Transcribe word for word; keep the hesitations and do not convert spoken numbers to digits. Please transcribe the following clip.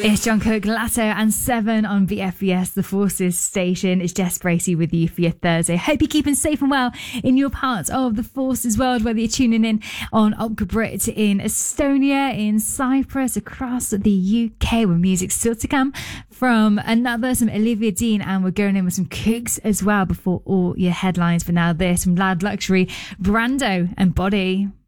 It's John Cook, Latto and Seven on B F B S, the Forces station. It's Jess Bracey with you for your Thursday. Hope you're keeping safe and well in your parts of the Forces world, whether you're tuning in on Opka Brit in Estonia, in Cyprus, across the U K, where music's still to come from another, some Olivia Dean, and we're going in with some Cooks as well before all your headlines. For now, this from Loud Luxury, Brando and Body.